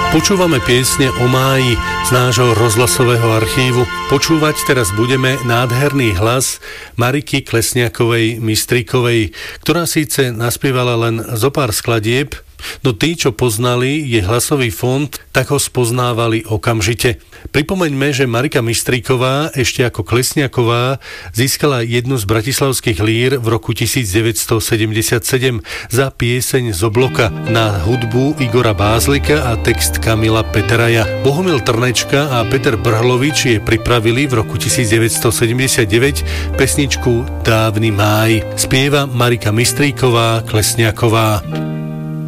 Počúvame piesne o máji z nášho rozhlasového archívu. Počúvať teraz budeme nádherný hlas Mariky Klesňakovej Mistríkovej, ktorá síce naspievala len zo pár skladieb, no tí, čo poznali jej hlasový fond, tak ho spoznávali okamžite. Pripomeňme, že Marika Mistríková ešte ako Klesňaková získala jednu z bratislavských lír v roku 1977 za pieseň z Obloka na hudbu Igora Bázlika a text Kamila Peteraja. Bohumil Trnečka a Peter Brhlovič jej pripravili v roku 1979 pesničku Dávny máj. Spieva Marika Mistríková Klesňaková.